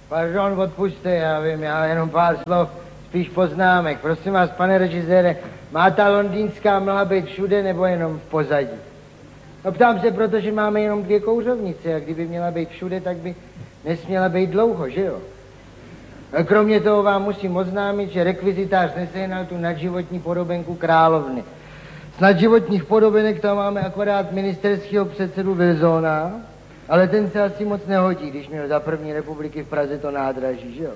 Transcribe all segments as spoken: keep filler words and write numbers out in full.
Pardon, odpuste, já vím, já jenom pár slov, spíš poznámek. Prosím vás, pane režisére, má ta londýnská mlha být všude nebo jenom v pozadí? No ptám se, protože máme jenom dvě kouřovnice a kdyby měla být všude, tak by nesměla být dlouho, že jo? A kromě toho vám musím oznámit, že rekvizitář nesehnal tu nadživotní podobenku královny. Z nadživotních podobenek tam máme akorát ministerského předsedu Wilsona, ale ten se asi moc nehodí, když měl za první republiky v Praze to nádraží, že jo?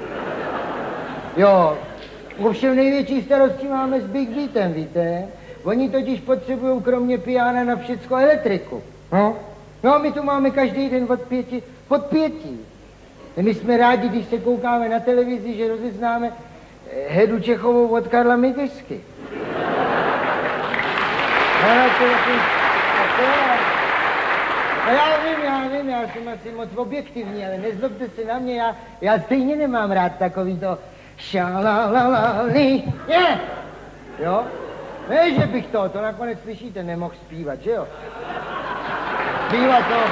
Jo, ovšem největší starosti máme s Big Beatem, víte? Oni totiž potřebují kromě piana na všecko elektriku. No, no my tu máme každý den od pěti, od pěti. My jsme rádi, když se koukáme na televizi, že rozeznáme Hedu Čechovou od Karla Mityšsky. No já vím, já vím, já jsem asi moc objektivní, ale nezlobte se na mě, já, já stejně nemám rád takový to šalalalali, ne, jo? Ne, že bych to, to nakonec slyšíte, nemohl zpívat, že jo? Zpívat to.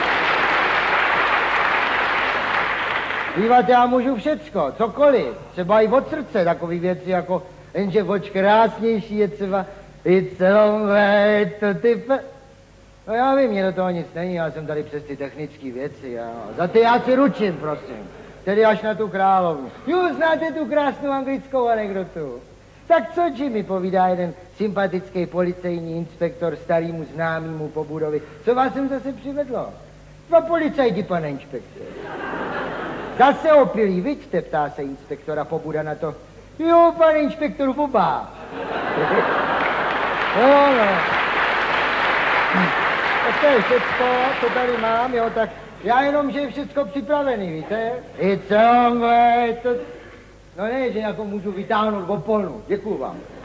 Zpívat já můžu všecko, cokoliv, třeba i od srdce, takový věci jako, jenže voč krásnější je třeba i celé to typ. No já vím, mě do toho nic není, já jsem tady přes ty technické věci, já, za ty já si ručím, prosím. Tedy až na tu královnu. Jo, znáte tu krásnou anglickou anekdotu? Tak co, Jimmy, povídá jeden sympatický policejní inspektor starýmu známýmu po budově. Co vás sem zase přivedlo? Dva policajti, pane inspektor. Zase opilí, vidíte, ptá se inspektora Pobuda na to. Jo, pane inspektor, oba. Jo, no. Tak to je všecko, co tady mám, jo, tak já jenom, že je všecko připravený, víte? I co, to... No ne, že jako můžu vytáhnout oponu, děkuju vám.